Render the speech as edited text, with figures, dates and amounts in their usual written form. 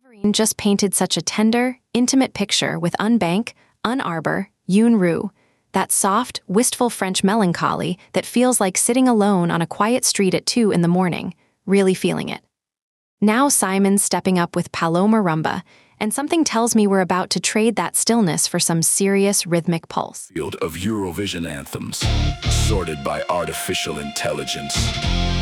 Severine just painted such a tender, intimate picture with Unbank, Unarbor, Yoon Rue, that soft, wistful French melancholy that feels like sitting alone on a quiet street at 2 in the morning, really feeling it. Now Simon's stepping up with Paloma Rumba, and something tells me we're about to trade that stillness for some serious rhythmic pulse. Field of Eurovision anthems, sorted by artificial intelligence.